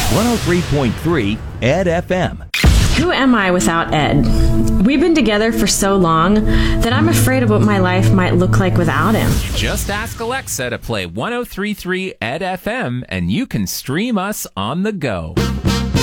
103.3 Ed FM. Who am I without Ed? We've been together for so long that I'm afraid of what my life might look like without him. Just ask Alexa to play 103.3 Ed FM and you can stream us on the go.